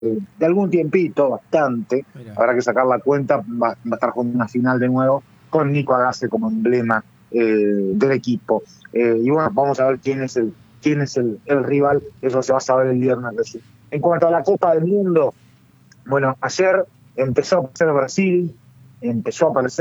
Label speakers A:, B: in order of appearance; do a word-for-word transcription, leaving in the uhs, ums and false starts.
A: de algún tiempito, bastante.
B: Mirá.
A: Habrá que sacar la cuenta, va, va a estar jugando una final de nuevo con Nico Agase como emblema eh, del equipo. Eh, y bueno, vamos a ver quién es el quién es el, el rival, eso se va a saber el viernes. En cuanto a la Copa del Mundo, bueno, ayer empezó a aparecer Brasil, empezó a aparecer